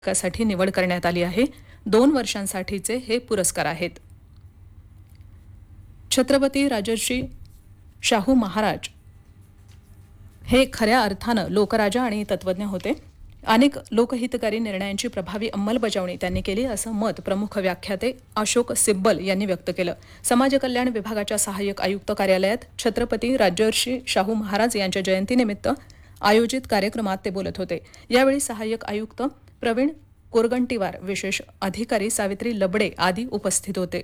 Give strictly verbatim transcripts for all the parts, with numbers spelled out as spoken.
साठी निवड करण्यात आली आहे। दोन वर्षांसाठीचे हे पुरस्कार आहेत। छत्रपती राजर्षी शाहू महाराज हे खऱ्या अर्थानं लोकराजा आणि तत्वज्ञ होते। अनेक लोकहितकारी निर्णयांची प्रभावी अंमलबजावणी त्यांनी केली असं मत प्रमुख व्याख्याते अशोक सिब्बल यांनी व्यक्त केलं। समाज कल्याण विभागाच्या सहाय्यक आयुक्त कार्यालयात छत्रपती राजर्षी शाहू महाराज यांच्या जयंतीनिमित्त आयोजित कार्यक्रमात ते बोलत होते। यावेळी सहाय्यक आयुक्त प्रवीण कोरगंटीवार, विशेष अधिकारी सावित्री लबडे आदी उपस्थित होते।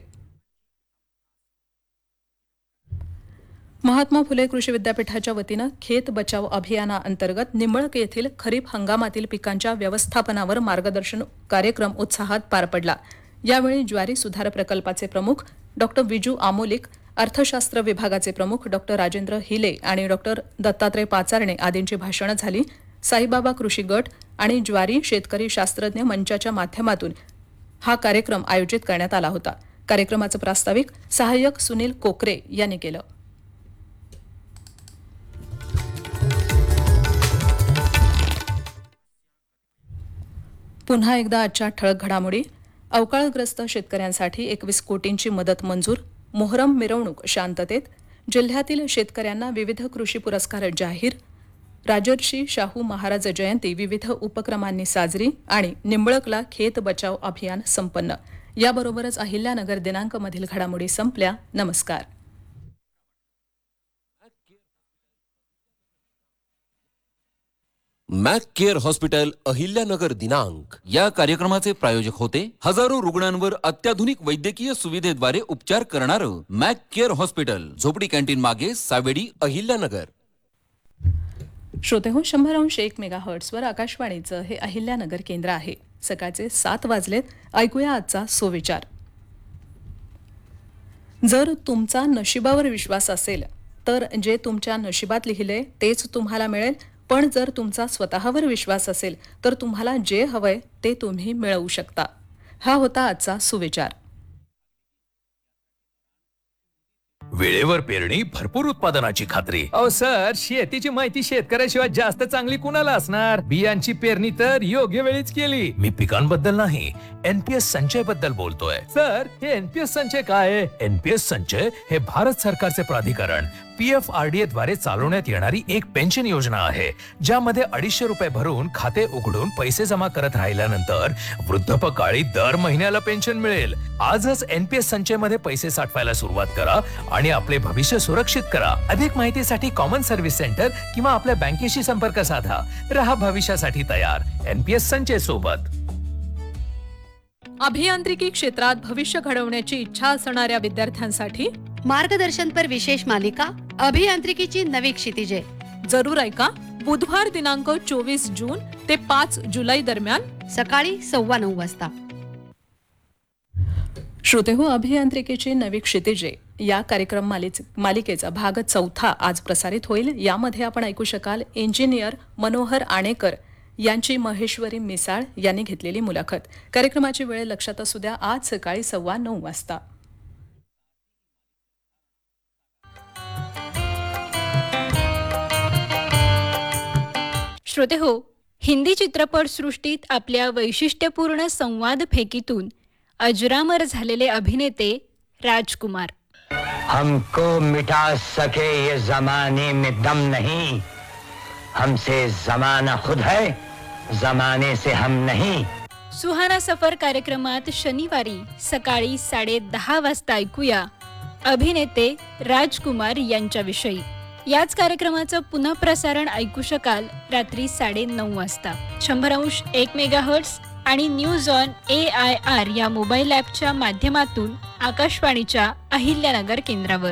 महात्मा फुले कृषी विद्यापीठाच्या वतीनं खेत बचाव अभियानाअंतर्गत निंबळक येथील खरीप हंगामातील पिकांच्या व्यवस्थापनावर मार्गदर्शन कार्यक्रम उत्साहात पार पडला। यावेळी ज्वारी सुधार प्रकल्पाचे प्रमुख डॉक्टर विजू आमोलिक, अर्थशास्त्र विभागाचे प्रमुख डॉक्टर राजेंद्र हिले आणि डॉक्टर दत्तात्रय पाचारणे आदींची भाषणं झाली। साईबाबा कृषी गट आणि ज्वारी शेतकरी शास्त्रज्ञ मंचाच्या माध्यमातून हा कार्यक्रम आयोजित करण्यात आला होता। कार्यक्रमाचं प्रास्ताविक सहाय्यक सुनील कोकरे यांनी केलं। पुन्हा एकदा आजच्या ठळक घडामोडी। अवकाळग्रस्त शेतकऱ्यांसाठी एकवीस कोटींची मदत मंजूर। मोहरम मिरवणूक शांततेत। जिल्ह्यातील शेतकऱ्यांना विविध कृषी पुरस्कार जाहीर। राजर्षी शाहू महाराज जयंती विविध उपक्रमांनी साजरी आणि निंबळकला खेत बचाव अभियान संपन्न। याबरोबरच अहिल्यानगर दिनांक मधील घडामोडी संपल्या। नमस्कार। मॅक केअर हॉस्पिटल अहिल्यानगर दिनांक या कार्यक्रमाचे प्रायोजक होते हजारो रुग्णांवर अत्याधुनिक वैद्यकीय सुविधेद्वारे उपचार करणारं मॅक केअर हॉस्पिटल, झोपडी कॅन्टीन मागे, सावेडी, अहिल्यानगर। श्रोते हो, शंभर अंश एक मेगा हर्ट्सवर आकाशवाणीचं हे अहिल्यानगर केंद्र आहे। सकाळचे सात वाजलेत। ऐकूया आजचा सुविचार। जर तुमचा नशिबावर विश्वास असेल तर जे तुमच्या नशिबात लिहिले तेच तुम्हाला मिळेल, पण जर तुमचा स्वतःवर विश्वास असेल तर तुम्हाला जे हवंय ते तुम्ही मिळवू शकता। हा होता आजचा सुविचार। वेळेवर पेरणी, भरपूर उत्पादनाची खात्री। अहो सर, शेतीची माहिती शेतकऱ्याशिवाय जास्त चांगली कुणाला असणार? बियांची पेरणी तर योग्य वेळीच केली। मी पिकांबद्दल नाही, एनपीएस संचय बद्दल बोलतोय। सर, हे एनपीएस संचय काय आहे? एनपीएस संचय हे भारत सरकारचे प्राधिकरण पीएफआरडीए द्वारे चालवण्यात येणारी एक पेन्शन योजना आहे, ज्यामध्ये अडीचशे रुपये भरून खाते उघडून पैसे जमा करत राहिल्यानंतर वृद्धापकाळी दर महिन्याला पेन्शन मिळेल। आजच एनपीएस संचय मध्ये पैसे साठवायला सुरुवात करा आणि आपले भविष्य सुरक्षित करा। अधिक माहितीसाठी कॉमन सर्व्हिस सेंटर किंवा आपल्या बँकेशी संपर्क साधा। रहा भविष्यासाठी तयार एनपीएस संचय सोबत। अभियांत्रिकी क्षेत्रात भविष्य घडवण्याची इच्छा असणाऱ्या विद्यार्थ्यांसाठी मार्गदर्शन पर विशेष मालिका अभियांत्रिकीची नवी क्षितिजे जरूर ऐका। बुधवार दिनांक चोवीस जून ते पाच जुलै दरम्यान सकाळी सव्वा नऊ वाजता। श्रोते हो, अभियांत्रिकीची नवी क्षितिजे या कार्यक्रम मालिकेचा भाग चौथा आज प्रसारित होईल। यामध्ये आपण ऐकू शकाल इंजिनियर मनोहर आणेकर यांची महेश्वरी मिसाळ यांनी घेतलेली मुलाखत। कार्यक्रमाची वेळ लक्षात असू द्या, आज सकाळी सव्वा नऊ वाजता। श्रोते हो, हिंदी चित्रपट सृष्टीत आपल्या वैशिष्ट्यपूर्ण संवाद फेकीतून अजरामर झालेले अभिनेते राजकुमार। हमको मिटा सके ये जमाने में दम नहीं, हमसे जमाना खुद है, जमाने से हम नहीं। सुहाना सफर कार्यक्रमात शनिवारी सकाळी साडे दहा वाजता ऐकूया अभिनेते राजकुमार यांच्याविषयी। याच कार्यक्रमाचं पुनःप्रसारण ऐकू शकाल रात्री साडे नऊ वाजता शंभर अंश एक मेगा हर्ट्स आणि news on A I R या मोबाईल ॲपच्या माध्यमातून आकाशवाणीच्या अहिल्यानगर केंद्रावर।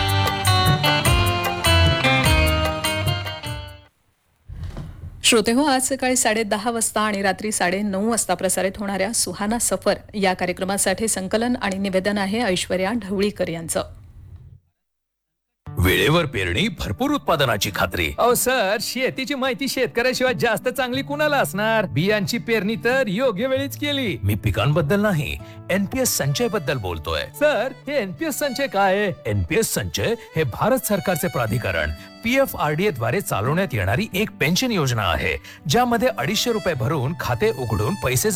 श्रोते हो, आज सकाळी साडे दहा वाजता आणि रात्री साडे नऊ वाजता प्रसारित होणाऱ्या सुहाना सफर या कार्यक्रमासाठी संकलन आणि निवेदन आहे ऐश्वर्या ढवळीकर यांचं। वेळेवर पेरणी, भरपूर उत्पादनाची खात्री। अहो सर, शेतीची माहिती शेतकऱ्याशिवाय जास्त चांगली कुणाला असणार? बियांची पेरणी तर योग्य वेळीच केली। मी पिकांबद्दल नाही, एनपीएस संचय बद्दल बोलतोय। सर, हे एनपीएस संचय काय आहे? एनपीएस संचय हे भारत सरकारचे प्राधिकरण पीएफआरडीए द्वारे चालवण्यात येणारी एक पेन्शन योजना आहे, ज्यामध्ये अडीचशे रुपये भरून खाते उघडून पैसे